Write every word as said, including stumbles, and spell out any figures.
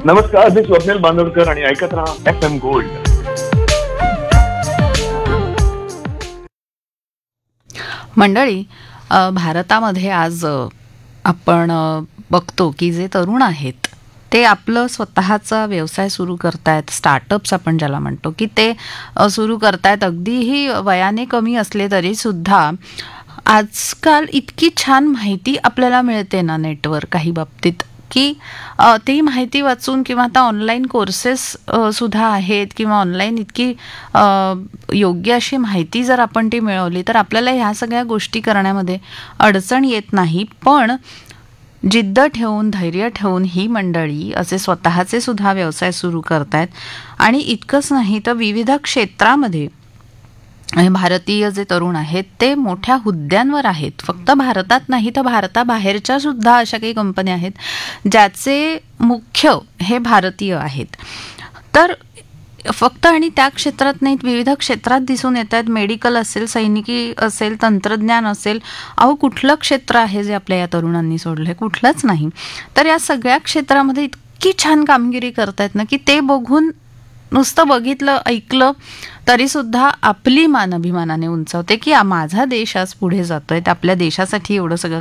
नमस्कार, मी स्वप्नील बांदोडकर आणि ऐकत राहा एफ एम गोल्ड. मंडळी, अ, भारतामध्ये आज अ, आपण अ, बघतो की जे तरुण आहेत ते आपलं स्वतःचा व्यवसाय सुरू करतायत. स्टार्टअप्स आपण ज्याला म्हणतो की ते अ, सुरू करतायत. अगदीही वयाने कमी असले तरी सुद्धा आजकाल इतकी छान माहिती आपल्याला मिळते ना नेटवर काही बाबतीत, की अ, ती माहिती वाचून किंवा आता ऑनलाईन कोर्सेस अ, सुद्धा आहेत किंवा ऑनलाईन इतकी अ, योग्य अशी माहिती जर आपण ती मिळवली तर आपल्याला ह्या सगळ्या गोष्टी करण्यामध्ये अडचण येत नाही. पण जिद्द ठेवून, धैर्य ठेवून ही मंडळी असे स्वतःचे सुद्धा व्यवसाय सुरू करतायत. आणि इतकंच नाही तर विविध क्षेत्रामध्ये आणि भारतीय जे तरुण आहेत ते मोठ्या हुद्द्यांवर आहेत. फक्त भारतात नाही तर भारताबाहेरच्या सुद्धा अशा काही कंपन्या आहेत ज्याचे मुख्य हे भारतीय आहेत. तर फक्त आणि त्या क्षेत्रात नाहीत, विविध क्षेत्रात दिसून येत आहेत. मेडिकल असेल, सैनिकी असेल, तंत्रज्ञान असेल, अहो कुठलं क्षेत्र आहे जे आपल्या या तरुणांनी सोडलं? कुठलंच नाही. तर या सगळ्या क्षेत्रामध्ये इतकी छान कामगिरी करतायत ना की ते बघून नुसतं बघितलं, ऐकलं तरी सुद्धा आपली मान अभिमानाने उंचावते की आ- माझा देश आज पुढे जातोय. आपल्या देशासाठी एवढं सगळं